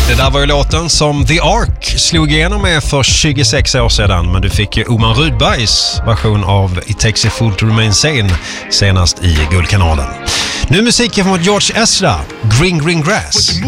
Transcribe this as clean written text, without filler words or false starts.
Det där var ju låten som The Ark slog igenom med för 26 år sedan, men du fick ju Omar Rudbergs version av It Takes a Fool to Remain Sane senast i Guldkanalen. Nu musiken från George Ezra, Green Green Grass.